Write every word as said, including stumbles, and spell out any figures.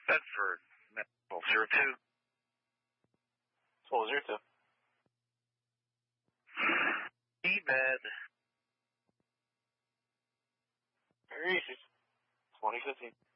Bedford, twelve zero two. twelve zero two. E-bed. Very easy. twenty fifteen.